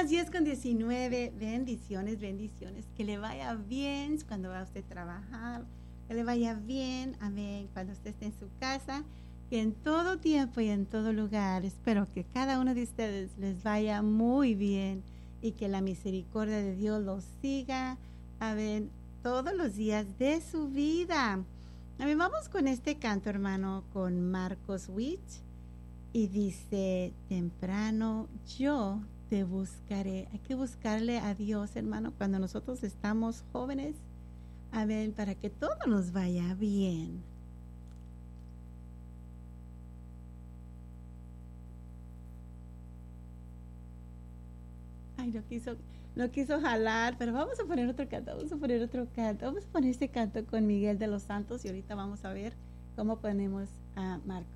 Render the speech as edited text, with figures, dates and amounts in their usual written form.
las 10:19. Bendiciones, bendiciones. Que le vaya bien cuando va usted a trabajar. Que le vaya bien, amén, cuando usted esté en su casa. Que en todo tiempo y en todo lugar, espero que cada uno de ustedes les vaya muy bien y que la misericordia de Dios los siga, amén, todos los días de su vida. Amén, vamos con este canto, hermano, con Marcos Witt. Y dice, temprano yo te buscaré. Hay que buscarle a Dios, hermano, cuando nosotros estamos jóvenes. Amén, para que todo nos vaya bien. Ay, no quiso jalar, pero vamos a poner otro canto, vamos a poner este canto con Miguel de los Santos y ahorita vamos a ver cómo ponemos a Marcos.